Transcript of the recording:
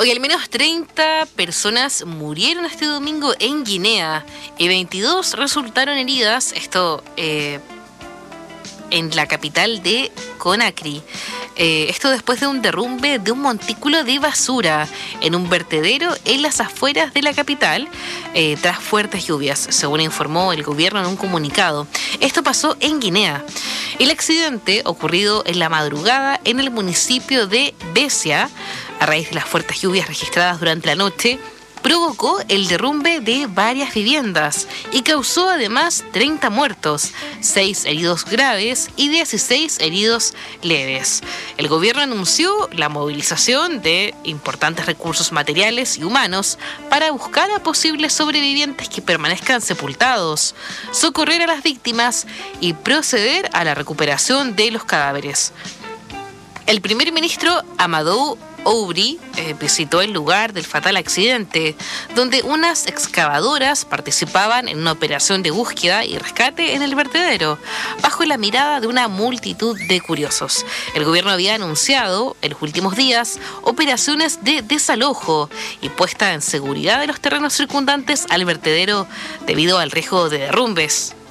Hoy al menos 30 personas murieron este domingo en Guinea y 22 resultaron heridas, esto en la capital de Conakry. Esto después de un derrumbe de un montículo de basura en un vertedero en las afueras de la capital tras fuertes lluvias, según informó el gobierno en un comunicado. Esto pasó en Guinea. El accidente, ocurrido en la madrugada en el municipio de Besia, a raíz de las fuertes lluvias registradas durante la noche, provocó el derrumbe de varias viviendas y causó además 30 muertos, 6 heridos graves y 16 heridos leves. El gobierno anunció la movilización de importantes recursos materiales y humanos para buscar a posibles sobrevivientes que permanezcan sepultados, socorrer a las víctimas y proceder a la recuperación de los cadáveres. El primer ministro Amadou Oubri visitó el lugar del fatal accidente, donde unas excavadoras participaban en una operación de búsqueda y rescate en el vertedero, bajo la mirada de una multitud de curiosos. El gobierno había anunciado en los últimos días operaciones de desalojo y puesta en seguridad de los terrenos circundantes al vertedero debido al riesgo de derrumbes.